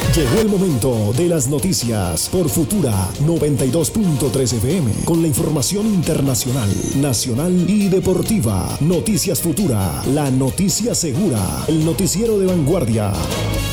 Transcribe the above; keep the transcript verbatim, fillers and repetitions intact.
Llegó el momento de las noticias por Futura noventa y dos punto tres F M con la información internacional, nacional y deportiva. Noticias Futura, la noticia segura, el noticiero de vanguardia.